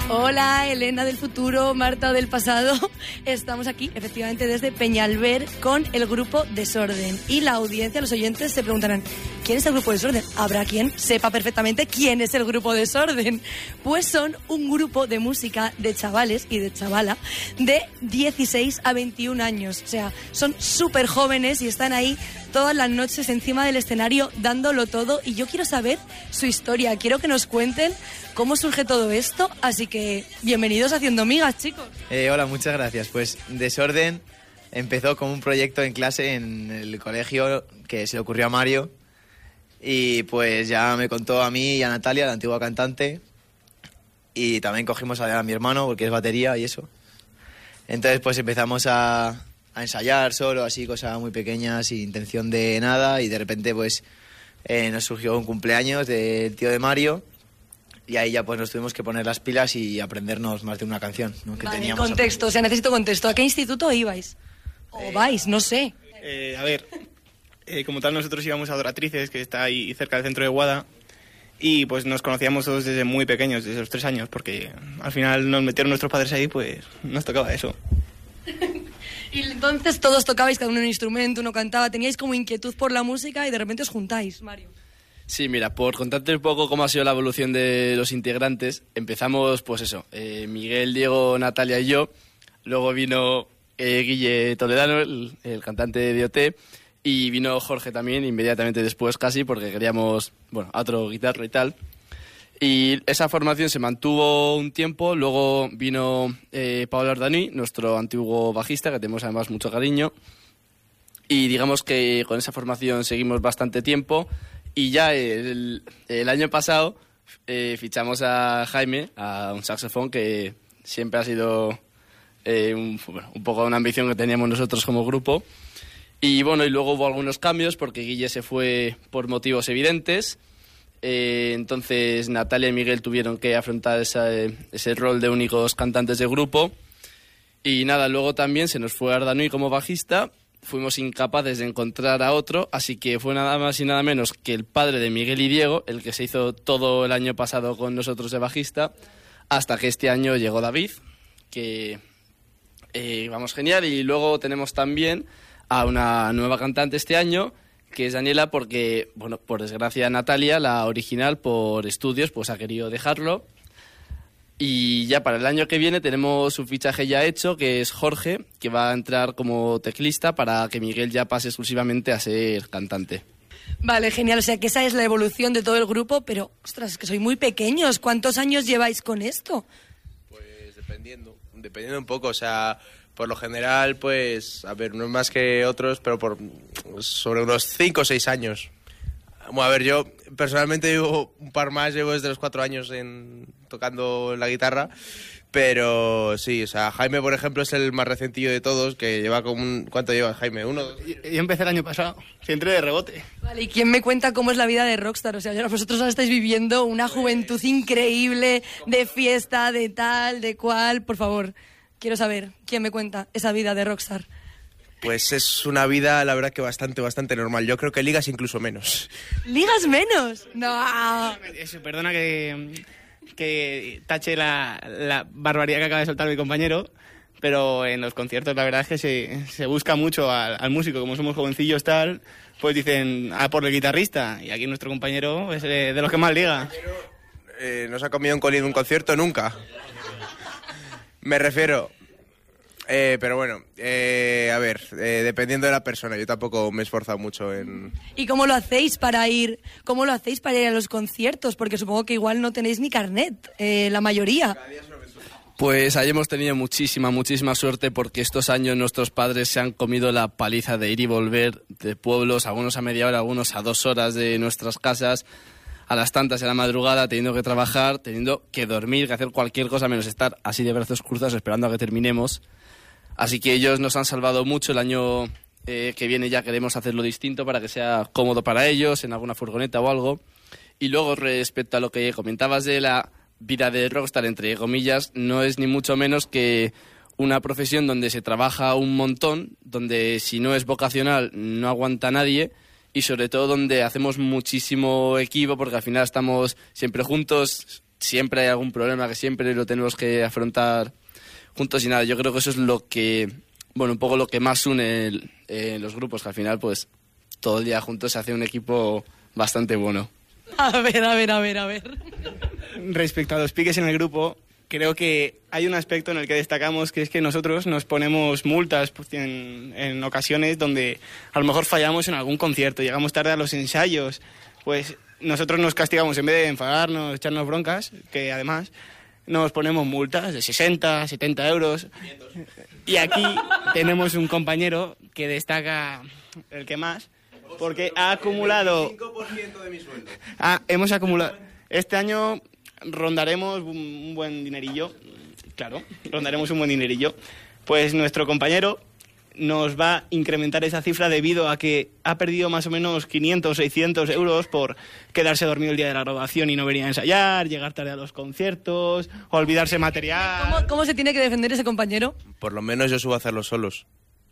Hola, Elena del futuro, Marta del pasado. Estamos aquí, efectivamente, desde Peñalver con el grupo Desorden. Y la audiencia, los oyentes, se preguntarán, ¿quién es el grupo Desorden? Habrá quien sepa perfectamente quién es el grupo Desorden. Pues son un grupo de música de chavales y de chavala de 16 a 21 años. O sea, son súper jóvenes y están ahí todas las noches encima del escenario dándolo todo. Y yo quiero saber su historia, quiero que nos cuenten cómo surge todo esto, así que bienvenidos a Haciendo Migas, chicos. Hola, muchas gracias. Pues Desorden empezó como un proyecto en clase en el colegio que se le ocurrió a Mario y pues ya me contó a mí y a Natalia, la antigua cantante, y también cogimos a mi hermano porque es batería y eso. Entonces pues empezamos a ensayar solo, así cosas muy pequeñas, sin intención de nada, y de repente pues nos surgió un cumpleaños del tío de Mario. Y ahí ya pues nos tuvimos que poner las pilas y aprendernos más de una canción, ¿no? Que vale, teníamos. Contexto, o sea, necesito contexto. ¿A qué instituto ibais? ¿O vais? No sé. Como tal nosotros íbamos a Doratrices, que está ahí cerca del centro de Guada, y pues nos conocíamos todos desde muy pequeños, desde los 3 años, porque al final nos metieron nuestros padres ahí, pues nos tocaba eso. Y entonces todos tocabais cada uno un instrumento, uno cantaba, teníais como inquietud por la música y de repente os juntáis, Mario. Sí, mira, por contarte un poco cómo ha sido la evolución de los integrantes, empezamos, pues eso, Miguel, Diego, Natalia y yo, luego vino Guille Toledano, el cantante de OT, y vino Jorge también, inmediatamente después casi, porque queríamos, bueno, a otro guitarra y tal. Y esa formación se mantuvo un tiempo, luego vino Pablo Ardani, nuestro antiguo bajista, que tenemos además mucho cariño, y digamos que con esa formación seguimos bastante tiempo. Y ya el año pasado fichamos a Jaime, a un saxofón que siempre ha sido un poco una ambición que teníamos nosotros como grupo. Y bueno, y luego hubo algunos cambios porque Guille se fue por motivos evidentes. Entonces Natalia y Miguel tuvieron que afrontar ese rol de únicos cantantes de grupo. Y nada, luego también se nos fue Ardanui como bajista. Fuimos incapaces de encontrar a otro, así que fue nada más y nada menos que el padre de Miguel y Diego, el que se hizo todo el año pasado con nosotros de bajista, hasta que este año llegó David, que vamos genial. Y luego tenemos también a una nueva cantante este año, que es Daniela, porque, bueno, por desgracia Natalia, la original, por estudios, pues ha querido dejarlo. Y ya para el año que viene tenemos un fichaje ya hecho, que es Jorge, que va a entrar como teclista para que Miguel ya pase exclusivamente a ser cantante. Vale, genial. O sea, que esa es la evolución de todo el grupo, pero, ostras, es que sois muy pequeños. ¿Cuántos años lleváis con esto? Pues dependiendo un poco. O sea, por lo general, pues, a ver, no es más que otros, pero sobre unos 5 o 6 años. Bueno, a ver, yo personalmente llevo un par más, llevo desde los 4 años tocando la guitarra, pero sí, o sea, Jaime, por ejemplo, es el más recentillo de todos, que lleva como ¿cuánto lleva Jaime? ¿1, 2? Yo empecé el año pasado, si entré de rebote. Vale, ¿y quién me cuenta cómo es la vida de rockstar? O sea, vosotros ahora estáis viviendo una juventud increíble, de fiesta, de tal, de cual. Por favor, quiero saber, ¿quién me cuenta esa vida de rockstar? Pues es una vida, la verdad, que bastante normal. Yo creo que ligas incluso menos. ¿Ligas menos? No. Perdona que tache la barbaridad que acaba de soltar mi compañero, pero en los conciertos la verdad es que se busca mucho al músico. Como somos jovencillos tal, pues dicen por el guitarrista, y aquí nuestro compañero es de los que más liga. ¿No se ha comido un colín en un concierto? Nunca. Me refiero... pero bueno, a ver, dependiendo de la persona, yo tampoco me he esforzado mucho en... ¿Y cómo lo hacéis para ir a los conciertos? Porque supongo que igual no tenéis ni carnet, la mayoría. Pues ahí hemos tenido muchísima suerte, porque estos años nuestros padres se han comido la paliza de ir y volver de pueblos, algunos a media hora, algunos a 2 horas de nuestras casas, a las tantas de la madrugada, teniendo que trabajar, teniendo que dormir, que hacer cualquier cosa menos estar así de brazos cruzados esperando a que terminemos. Así que ellos nos han salvado mucho. El año que viene ya queremos hacerlo distinto para que sea cómodo para ellos, en alguna furgoneta o algo. Y luego, respecto a lo que comentabas de la vida de rockstar, entre comillas, no es ni mucho menos que una profesión donde se trabaja un montón, donde si no es vocacional no aguanta nadie, y sobre todo donde hacemos muchísimo equipo, porque al final estamos siempre juntos, siempre hay algún problema, que siempre lo tenemos que afrontar juntos y nada. Yo creo que eso es lo que, bueno, un poco lo que más une los grupos, que al final pues todo el día juntos se hace un equipo bastante bueno. A ver. Respecto a los piques en el grupo, creo que hay un aspecto en el que destacamos, que es que nosotros nos ponemos multas pues, en ocasiones donde a lo mejor fallamos en algún concierto, llegamos tarde a los ensayos, pues nosotros nos castigamos en vez de enfadarnos, echarnos broncas, que además nos ponemos multas de 60, 70 euros. Y aquí tenemos un compañero que destaca el que más, porque ha acumulado... 5% de mi sueldo. Hemos acumulado... Este año rondaremos un buen dinerillo. Claro, rondaremos un buen dinerillo. Pues nuestro compañero nos va a incrementar esa cifra debido a que ha perdido más o menos 500, 600 euros por quedarse dormido el día de la grabación y no venir a ensayar, llegar tarde a los conciertos, olvidarse material... ¿Cómo se tiene que defender ese compañero? Por lo menos yo subo a hacerlo solos.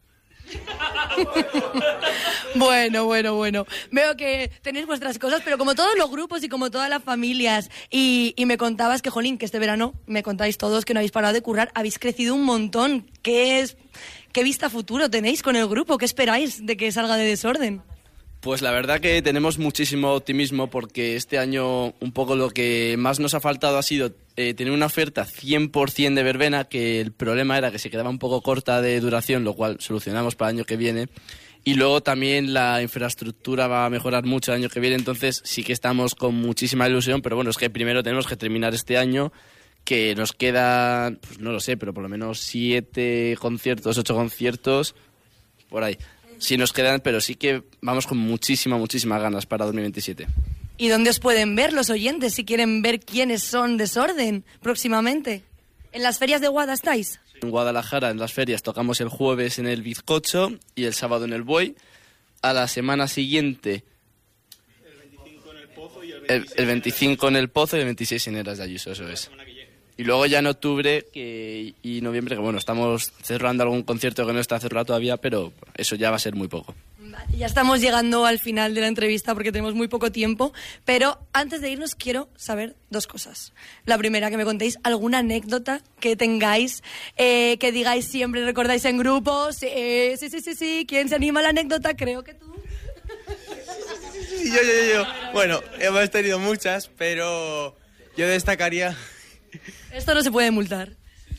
Bueno. Veo que tenéis vuestras cosas, pero como todos los grupos y como todas las familias, y me contabas que, jolín, que este verano me contáis todos que no habéis parado de currar, habéis crecido un montón. ¿Qué vista futuro tenéis con el grupo? ¿Qué esperáis de que salga de Desorden? Pues la verdad que tenemos muchísimo optimismo porque este año un poco lo que más nos ha faltado ha sido tener una oferta 100% de verbena, que el problema era que se quedaba un poco corta de duración, lo cual solucionamos para el año que viene. Y luego también la infraestructura va a mejorar mucho el año que viene, entonces sí que estamos con muchísima ilusión, pero bueno, es que primero tenemos que terminar este año, que nos quedan, pues no lo sé, pero por lo menos 7 conciertos, 8 conciertos, por ahí. Sí nos quedan, pero sí que vamos con muchísimas ganas para 2027. ¿Y dónde os pueden ver los oyentes si quieren ver quiénes son Desorden próximamente? ¿En las ferias de Guada estáis? En Guadalajara, en las ferias, tocamos el jueves en el Bizcocho y el sábado en el Buey. A la semana siguiente... El 25 en el Pozo y el 26 en Eras de Ayuso, eso es. Y luego ya en octubre y noviembre, que bueno, estamos cerrando algún concierto que no está cerrado todavía, pero eso ya va a ser muy poco. Ya estamos llegando al final de la entrevista porque tenemos muy poco tiempo, pero antes de irnos quiero saber 2 cosas. La primera, que me contéis alguna anécdota que tengáis, que digáis siempre, recordáis en grupos. Sí. ¿Quién se anima a la anécdota? Creo que tú. Sí, yo. Bueno, hemos tenido muchas, pero yo destacaría... Esto no se puede multar.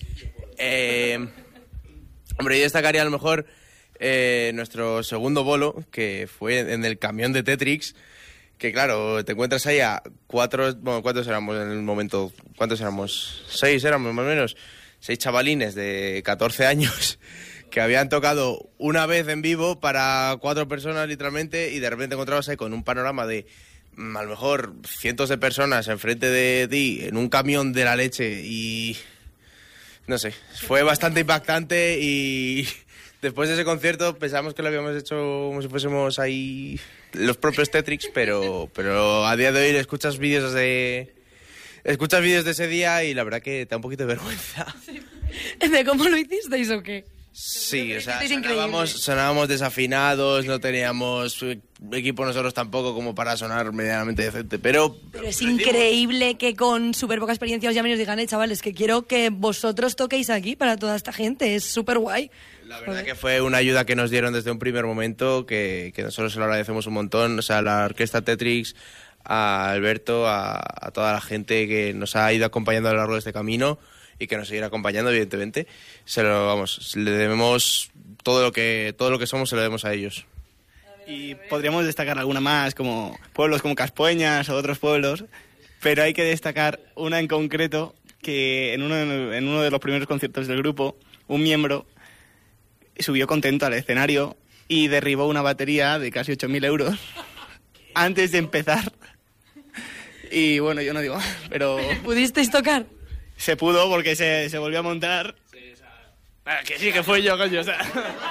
Hombre, yo destacaría a lo mejor nuestro segundo bolo, que fue en el camión de Tetrix, que claro, te encuentras ahí a 4... Bueno, ¿cuántos éramos en el momento? ¿Cuántos éramos? 6 éramos más o menos. 6 chavalines de 14 años que habían tocado una vez en vivo para 4 personas literalmente, y de repente encontrabas ahí con un panorama de... a lo mejor cientos de personas enfrente de ti en un camión de la leche y no sé, fue bastante impactante. Y después de ese concierto pensamos que lo habíamos hecho como si fuésemos ahí los propios Tetrix, pero a día de hoy escuchas vídeos de ese día y la verdad que te da un poquito de vergüenza. ¿De cómo lo hicisteis o qué? Sí, o sea, Es increíble. sonábamos desafinados, no teníamos equipo nosotros tampoco como para sonar medianamente decente, pero es increíble que con súper poca experiencia os llamen y os digan, chavales, que quiero que vosotros toquéis aquí para toda esta gente, es súper guay. La verdad que fue una ayuda que nos dieron desde un primer momento, que nosotros se lo agradecemos un montón, o sea, la orquesta Tetrix, a Alberto, a toda la gente que nos ha ido acompañando a lo largo de este camino y que nos seguirá acompañando, evidentemente. Le debemos todo lo que somos, se lo debemos a ellos. Y podríamos destacar alguna más, como pueblos como Caspueñas o otros pueblos, pero hay que destacar una en concreto, que en uno de los primeros conciertos del grupo, un miembro subió contento al escenario y derribó una batería de casi 8.000 euros antes de empezar. Y bueno, yo no digo, pero... ¿Pudisteis tocar? Se pudo porque se volvió a montar. Sí, o sea, que sí, que fue yo, coño, o sea...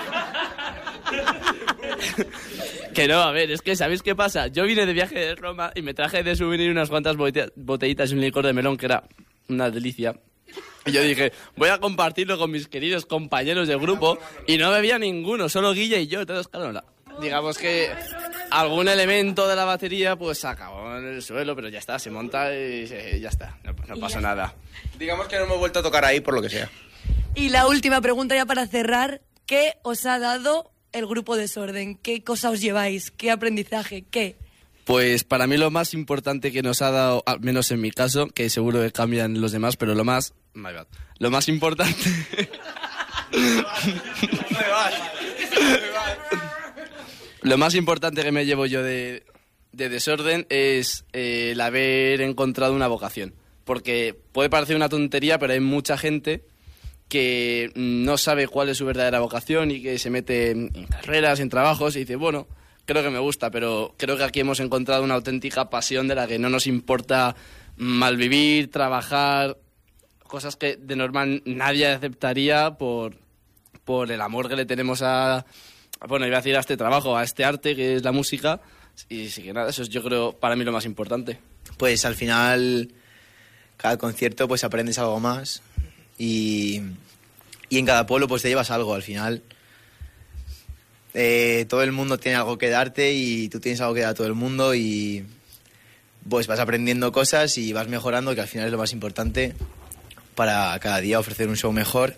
Que no, a ver, es que ¿sabéis qué pasa? Yo vine de viaje de Roma y me traje de souvenir unas cuantas botellitas y un licor de melón que era una delicia. Y yo dije, voy a compartirlo con mis queridos compañeros de grupo, y no bebía ninguno, solo Guille y yo. Entonces, claro, digamos que algún elemento de la batería pues se acabó en el suelo, pero ya está, se monta y ya está, no pasa nada. Digamos que no hemos vuelto a tocar ahí por lo que sea. Y la última pregunta ya para cerrar, ¿qué os ha dado el grupo Desorden? ¿Qué cosa os lleváis? ¿Qué aprendizaje? ¿Qué? Pues para mí lo más importante que nos ha dado, al menos en mi caso, que seguro que cambian los demás, pero lo más importante... Lo más importante que me llevo yo de Desorden es el haber encontrado una vocación. Porque puede parecer una tontería, pero hay mucha gente que no sabe cuál es su verdadera vocación y que se mete en carreras, en trabajos y dice, bueno, creo que me gusta, pero creo que aquí hemos encontrado una auténtica pasión de la que no nos importa malvivir, trabajar, cosas que de normal nadie aceptaría por el amor que le tenemos a este trabajo, a este arte que es la música. Y sí que nada, eso es, yo creo, para mí lo más importante. Pues al final, cada concierto pues aprendes algo más y en cada pueblo pues te llevas algo. Al final todo el mundo tiene algo que darte y tú tienes algo que dar a todo el mundo y pues vas aprendiendo cosas y vas mejorando, que al final es lo más importante para cada día ofrecer un show mejor.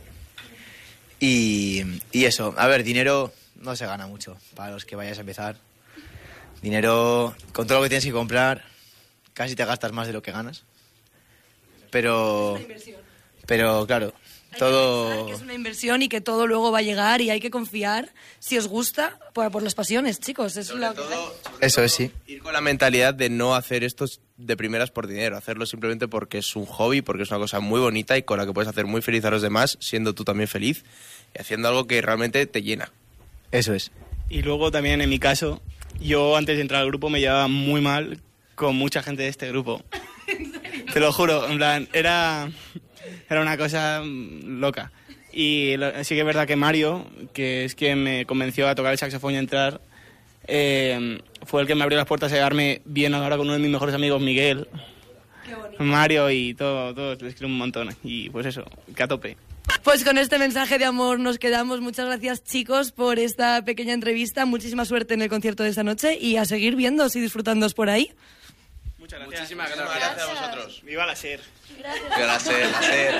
Y eso, a ver, dinero no se gana mucho para los que vayas a empezar. Dinero, con todo lo que tienes que comprar, casi te gastas más de lo que ganas. Pero claro, todo... Que es una inversión y que todo luego va a llegar y hay que confiar, si os gusta, por las pasiones, chicos. Eso es, sí. Ir con la mentalidad de no hacer esto de primeras por dinero, hacerlo simplemente porque es un hobby, porque es una cosa muy bonita y con la que puedes hacer muy feliz a los demás, siendo tú también feliz y haciendo algo que realmente te llena. Eso es. Y luego también, en mi caso, yo antes de entrar al grupo me llevaba muy mal con mucha gente de este grupo. Te lo juro, en plan, era una cosa loca. Y sí que es verdad que Mario, que es quien me convenció a tocar el saxofón y a entrar, fue el que me abrió las puertas a llevarme bien ahora con uno de mis mejores amigos, Miguel. Qué bonito. Mario y todos les quiero un montón. Y pues eso, que a tope. Pues con este mensaje de amor nos quedamos. Muchas gracias, chicos, por esta pequeña entrevista. Muchísima suerte en el concierto de esta noche y a seguir viéndoos y disfrutándoos por ahí. Muchas gracias. Muchísimas gracias a vosotros. Viva la SER. Gracias.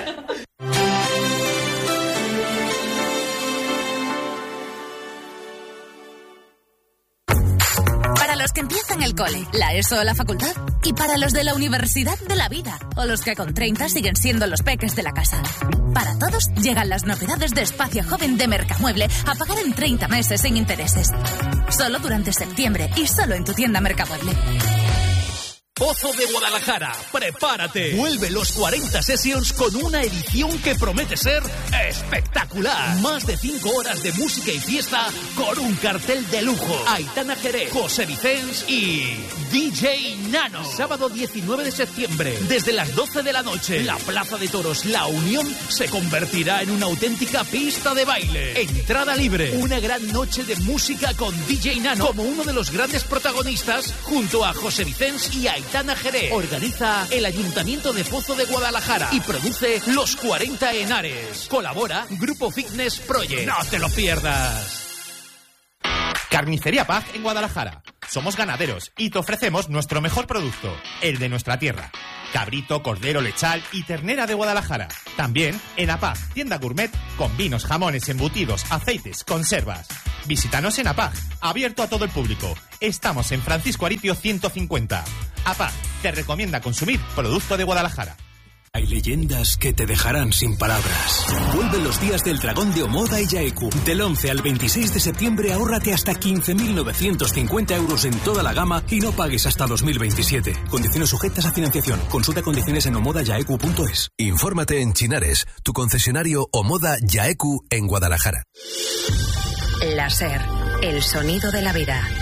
Para los que empiezan el cole, la ESO o la facultad. Y para los de la universidad de la vida. O los que con 30 siguen siendo los peques de la casa. Para todos llegan las novedades de Espacio Joven de Mercamueble a pagar en 30 meses sin intereses. Solo durante septiembre y solo en tu tienda Mercamueble. Pozo de Guadalajara, prepárate. Vuelve los 40 Sessions con una edición que promete ser espectacular. Más de 5 horas de música y fiesta con un cartel de lujo. Aitana Jerez, José Vicens y DJ Nano. Sábado 19 de septiembre, desde las 12 de la noche, la Plaza de Toros La Unión se convertirá en una auténtica pista de baile. Entrada libre. Una gran noche de música con DJ Nano como uno de los grandes protagonistas junto a José Vicens y Aitana Jerez. Organiza el Ayuntamiento de Pozo de Guadalajara y produce Los 40 Henares. Colabora Grupo Fitness Project. No te lo pierdas. Carnicería Paz en Guadalajara. Somos ganaderos y te ofrecemos nuestro mejor producto, el de nuestra tierra. Cabrito, cordero, lechal y ternera de Guadalajara. También en Apag, tienda gourmet con vinos, jamones, embutidos, aceites, conservas. Visítanos en Apag, abierto a todo el público. Estamos en Francisco Aripio 150. Apag te recomienda consumir producto de Guadalajara. Hay leyendas que te dejarán sin palabras. Vuelven los días del dragón de Omoda y Yaeku. Del 11 al 26 de septiembre ahórrate hasta 15.950 euros en toda la gama y no pagues hasta 2027. Condiciones sujetas a financiación. Consulta condiciones en omodayaeku.es. Infórmate en Chinares, tu concesionario Omoda Yaeku en Guadalajara. La SER, el sonido de la vida.